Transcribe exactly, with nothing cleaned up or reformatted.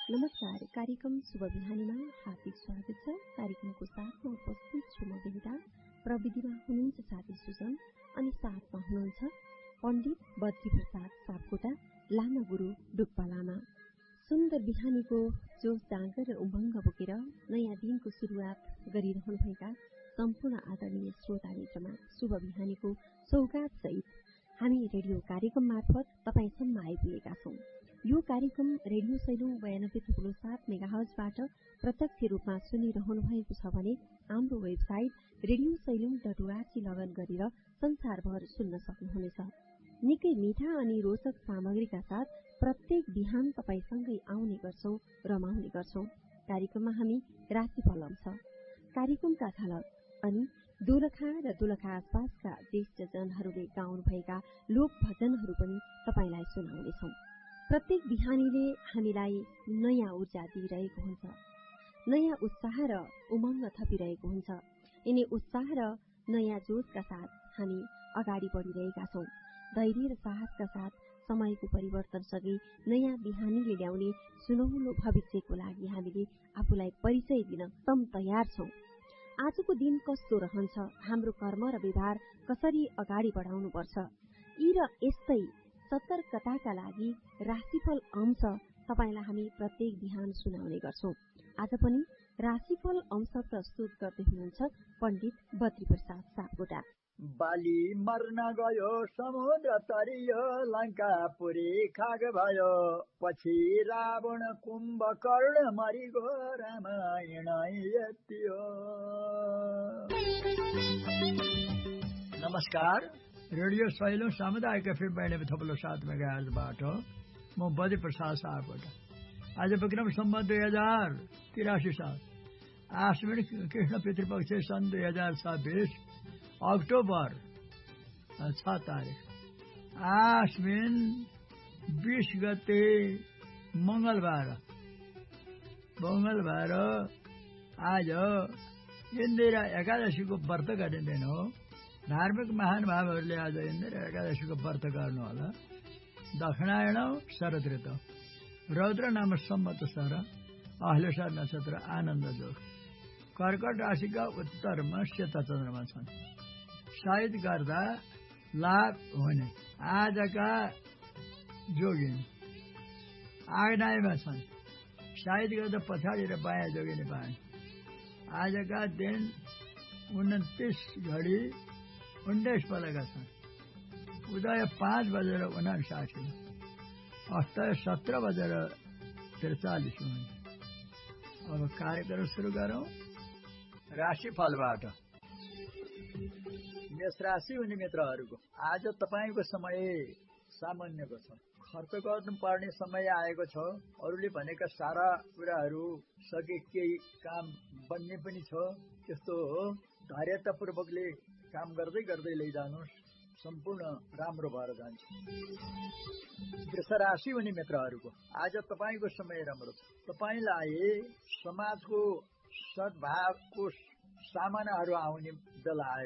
नमस्कार, कार्यक्रम शुभ बिहानीमा हार्दिक स्वागत छ। कार्यक्रमको साथमा उपस्थित छु म बेहुदा, प्रविधिमा हुनुहुन्छ साथी सुजन अनि साथमा हुनुहुन्छ पण्डित बद्री प्रसाद सापकोटा, लामा गुरु डुक्पा लामा। सुन्दर बिहानीको जोस जाँगर र उमङ्ग बोकेर नयाँ दिनको सुरुवात गरिरहनुभएका सम्पूर्ण आदरणीय श्रोता मित्रमा शुभ बिहानीको सौगात सहित हामी रेडियो कार्यक्रम मार्फत तपाईसम्म आइपुगेका छौं। यो कार्यक्रम रेडियो सैलुङ बयानब्बे थुप्रो सात मेगाहर्जबाट प्रत्यक्ष रूपमा सुनिरहनु भएको छ भने हाम्रो website radio Sailung dot ORG login गरेर संसारभर सुन्न सक्नुहुनेछ। निकै मिठा अनि रोचक सामग्रीका साथ प्रत्येक बिहान तपाईसँगै आउने गर्छौं, रमाउने गर्छौं। कार्यक्रममा हामी राशिफल आउँछ, कार्यक्रमका झलक अनि दोलखा र दोलखा आसपासका देशजनहरूले गाउनुभएका लोक भजनहरू पनि तपाईलाई सुनाउनेछौं। प्रत्येक बिहानीले हामीलाई नयाँ ऊर्जा दिइरहेको हुन्छ, नयाँ उत्साह र उमङ्ग थपिरहेको हुन्छ। यिनी उत्साह र नयाँ जोशका साथ हामी अगाडि बढिरहेका छौं। धैर्य र साहसका साथ समयको परिवर्तनसँगै नयाँ बिहानीले ल्याउने सुनौलो भविष्यको लागि हामीले आफूलाई परिचय दिन तम तयार छौं। आजको दिन कस्तो रहन्छ, हाम्रो कर्म र व्यवहार कसरी अगाडि बढाउनुपर्छ, यी र यस्तै सतर्कताका लागि राशिफल अंश तपाईलाई हामी प्रत्येक बिहान सुनाउने गर्छौं। आज पनि राशिफल अंश प्रस्तुत गर्दै हुनुहुन्छ पण्डित बद्री प्रसाद सापकोटा। बाली मर्न गयो समुद्र तरियो, लङ्कापुरी खाग भयो, पछि रावण कुम्भकर्ण मरिगो, रामायण यति हो। नमस्कार, रेडियो सैलुङ सामुदायिक एफएम बयानब्बे थप्लो सात मेगाहर्जबाट म बद्री प्रसाद सापकोटा। आज विक्रम सम्वत दुई हजार तिरासी साल आश्विन कृष्ण पितृपक्ष सन् दुई हजार छब्बीस अक्टोबर छ तारिक आश्विन बीस गते मंगलबार मंगलबार आज इन्दिरा एकादशीको व्रत गर्ने दिन हो। धार्मिक महानुभावहरूले आज इन्दिरा एकादशीको व्रत गर्नु होला। दक्षिणायण शरद ऋतु, रौद्र नाम सम्मत सर, अहलेसा नक्षत्र, आनन्द जोग। कर्कट राशिका उत्तरमा सेता चन्द्रमा छन्। सायद गर्दा लाभ हुने। आजका जोगिन आग्नेयमा छन्। सायद गर्दा पछाडि र बायाँ जोगिने पाए। आजका दिन उन्तिस घडी उन्नाइस पलका छन्। उदय पाँच बजेर उनासाठी, अस्तय सत्र बजेर त्रिचालिस मिनट। अब कार्यक्रम सुरु गरौं राशिफलबाट। मेष राशि हुने मित्रहरूको आज तपाईँको समय सामान्यको छ। खर्च गर्नुपर्ने समय आएको छ। अरूले भनेका सारा कुराहरू सके केही काम बन्ने पनि छ। त्यस्तो हो, धैर्यतापूर्वकले काम गर्दै गर्दै लैजानुहोस्, सम्पूर्ण राम्रो भएर जान्छ। वृष राशि हुने मित्रहरूको आज तपाईँको समय राम्रो छ। तपाईँलाई समाजको सद्भावको सामनाहरू आउने बेला आयो।